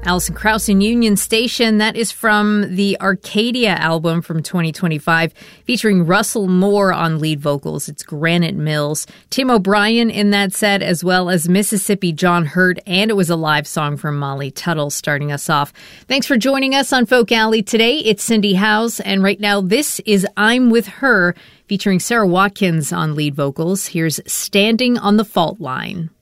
Alison Krauss in Union Station. That is from the Arcadia album from 2025, featuring Russell Moore on lead vocals. It's Granite Mills. Tim O'Brien in that set, as well as Mississippi John Hurt, and it was a live song from Molly Tuttle starting us off. Thanks for joining us on Folk Alley today. It's Cindy Howes, and right now this is I'm With Her, featuring Sarah Watkins on lead vocals. Here's Standing on the Fault Line.